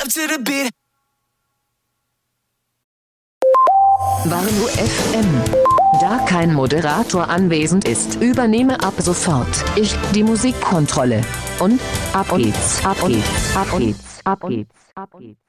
vibe to the beat. Warnow FM. Da kein Moderator anwesend ist, übernehme ab sofort ich die Musikkontrolle. Und ab geht's, ab geht's, ab geht's, ab geht's, ab geht's.